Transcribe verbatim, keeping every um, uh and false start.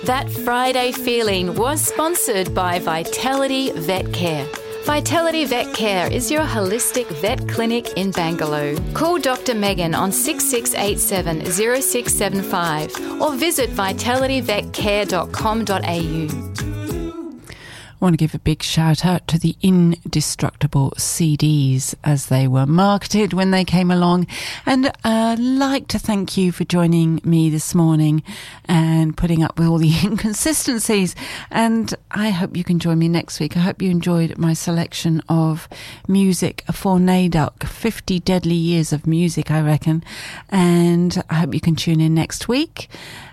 That Friday feeling was sponsored by Vitality Vet Care. Vitality Vet Care is your holistic vet clinic in Bangalore. Call Doctor Megan on six six eight seven, zero six seven five or visit vitality vet care dot com dot a u. I want to give a big shout out to the Indestructible C Ds as they were marketed when they came along, and I'd like to thank you for joining me this morning and putting up with all the inconsistencies, and I hope you can join me next week. I hope you enjoyed my selection of music for NAIDOC, fifty deadly years of music, I reckon, and I hope you can tune in next week.